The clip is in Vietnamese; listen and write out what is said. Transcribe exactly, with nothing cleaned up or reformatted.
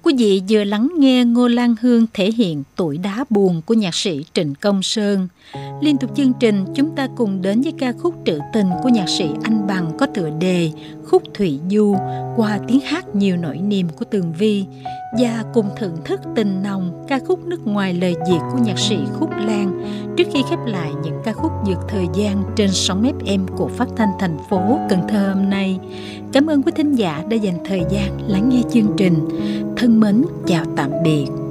Quý vị vừa lắng nghe Ngô Lan Hương thể hiện tuổi đá buồn của nhạc sĩ Trịnh Công Sơn. Liên tục chương trình, chúng ta cùng đến với ca khúc trữ tình của nhạc sĩ Anh Bằng có tựa đề Khúc Thủy Du qua tiếng hát nhiều nỗi niềm của Tường Vi, và cùng thưởng thức tình nồng ca khúc nước ngoài lời Việt của nhạc sĩ Khúc Lan trước khi khép lại những ca khúc vượt thời gian trên sóng ép em của Phát thanh thành phố Cần Thơ hôm nay. Cảm ơn quý thính giả đã dành thời gian lắng nghe chương trình. Thân mến chào tạm biệt.